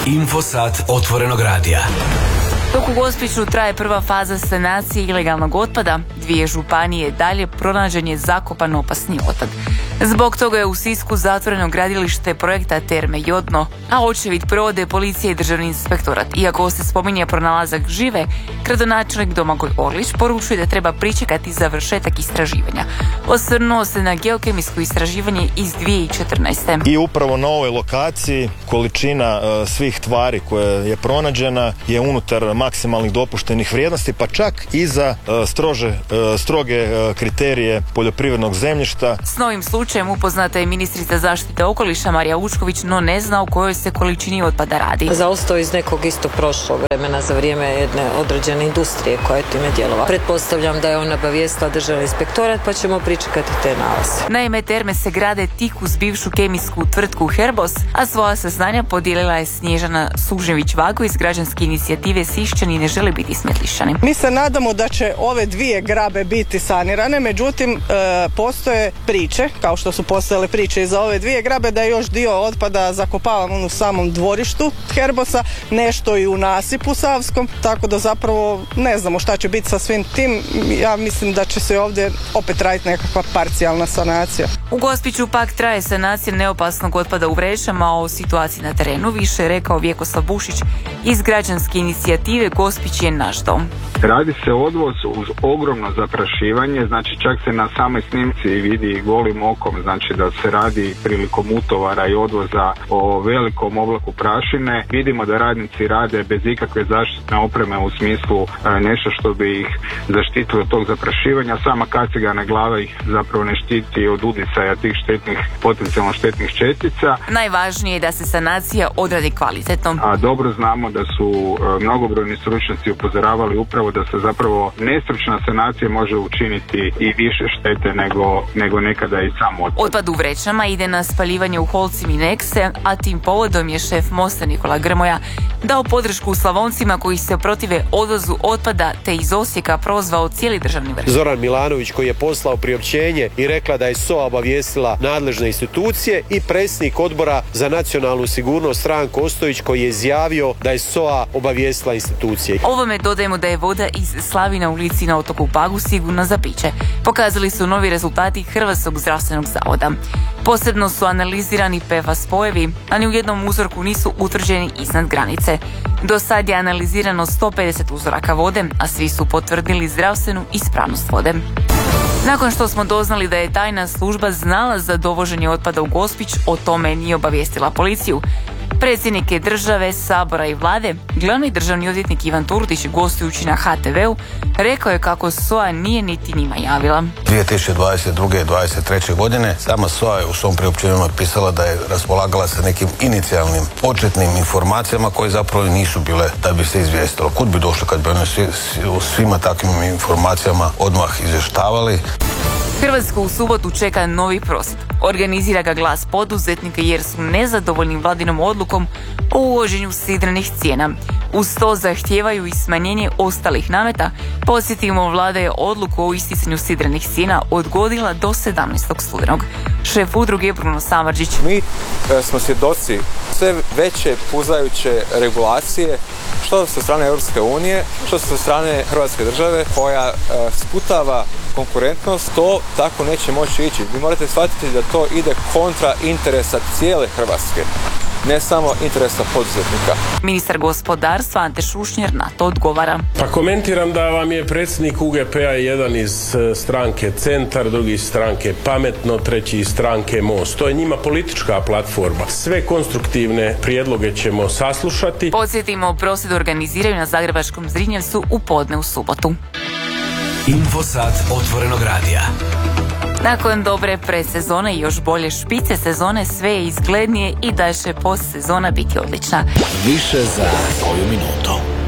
Infosat otvorenog radija. Dok u Gospiću traje prva faza sanacije ilegalnog otpada, 2 županije dalje pronađen je zakopan opasni otpad. Zbog toga je u Sisku zatvoreno gradilište projekta Terme Jodno, a očevid provode policija i državni inspektorat. Iako se spominje pronalazak žive, gradonačelnik Domagoj Orlić poručuje da treba pričekati završetak istraživanja. Osvrnuo se na geokemijsko istraživanje iz 2014. I upravo na ovoj lokaciji količina svih tvari koja je pronađena je unutar maksimalnih dopuštenih vrijednosti, pa čak i za stroge kriterije poljoprivrednog zemljišta. S novim slučajem upoznata je ministrica zaštite okoliša Marija Vučković, no ne zna o kojoj se količini otpada radi. Zaostao iz nekog isto prošlog vremena za vrijeme jedne određene industrije koja je time djelovala. Pretpostavljam da je ona obavijestila državni inspektorat, pa ćemo pričekati te nalaze. Naime, terme se grade tik uz bivšu kemijsku tvrtku Herbos, a svoja saznanja podijelila je Snježana Sužnjević-Vago iz građanske inicijative Sišćani ne žele biti smetlišćani. Mi se nadamo da će ove 2 grabe biti sanirane, međutim postoje priče, kao što su postojale priče i za ove 2 grabe, da je još dio otpada zakopavan u samom dvorištu Herbosa, nešto i u nasipu Savskom, tako da zapravo ne znamo šta će biti sa svim tim. Ja mislim da će se ovdje opet raditi nekakva parcijalna sanacija. U Gospiću pak traje sanacija neopasnog otpada u vrećama, a o situaciji na terenu više je rekao Vjekoslav Bušić iz građanske inicijative Gospić je naš dom. Radi se odvoz uz ogromno zaprašivanje, znači čak se na samoj snimci vidi golim okom, znači da se radi prilikom utovara i odvoza o velikom oblaku prašine. Vidimo da radnici rade bez ikakve zaštitne opreme u smislu nešto što bi ih zaštitilo od tog zaprašivanja. Sama kaciga na glavi ih zapravo ne štiti od udisaja tih potencijalno štetnih čestica. Najvažnije je da se sanacija odradi kvalitetno. A dobro znamo da su mnogobrojni stručnjaci upozoravali upravo da se zapravo nestručna sanacija može učiniti i više štete nego nekada i sam otpad. Otpad u vrećama ide na spaljivanje u Holci Minekse, a tim povodom je šef Mosta Nikola Grmoja dao podršku Slavoncima koji se protive odvozu otpada te iz Osijeka prozvao cijeli državni vrh. Zoran Milanović koji je poslao priopćenje i rekla da je SOA obavijestila nadležne institucije i predsjednik odbora za nacionalnu sigurnost Ranko Ostojić koji je izjavio da je SOA obavijestila institucije. Ovome dodajemo da je voda iz Slavina u Lici na otoku Pagu sigurna za piće. Pokazali su novi rezultati Hrvatskog zdravstvenog zavoda. Posebno su analizirani PFAS spojevi, a ni u jednom uzorku nisu utvrđeni iznad granice. Do sad je analizirano 150 uzoraka vode, a svi su potvrdili zdravstvenu ispravnost vode. Nakon što smo doznali da je tajna služba znala za dovoženje otpada u Gospić, o tome nije obavijestila policiju. Predsjednike države, Sabora i vlade, glavni državni odvjetnik Ivan Turudić gostujući na HTV-u rekao je kako SOA nije niti njima javila. 2022. i 2023. godine sama SOA je u svom priopćenju napisala da je raspolagala sa nekim inicijalnim početnim informacijama koje zapravo nisu bile da bi se izvijestilo. Kud bi došli kad bi oni svima takvim informacijama odmah izvještavali? Hrvatsku u subotu čeka novi prosvjed. Organizira ga Glas poduzetnika jer su nezadovoljni vladinom odlukom o uvođenju sidrenih cijena. Uz to zahtijevaju i smanjenje ostalih nameta. Podsjetimo, vlada je odluku o isticanju sidrenih cijena odgodila do 17. studenog. Šef udruge Bruno Samardžić. Mi smo svjedoci sve veće puzajuće regulacije, što sa strane Europske unije, što sa strane Hrvatske države koja sputava konkurentnost. To tako neće moći ići. Vi morate shvatiti da to ide kontra interesa cijele Hrvatske, ne samo interesa poduzetnika. Ministar gospodarstva Ante Šušnjer na to odgovara. Pa komentiram da vam je predsjednik UGP-a jedan iz stranke Centar, drugi iz stranke Pametno, treći iz stranke Most. To je njima politička platforma. Sve konstruktivne prijedloge ćemo saslušati. Podsjetimo, prosvjed organiziraju na Zagrebačkom Zrinjevcu u podne u subotu. Infosat otvorenog radija. Nakon dobre predsezone i još bolje špice sezone sve je izglednije i da će postsezona biti odlična. Više za koju minutu.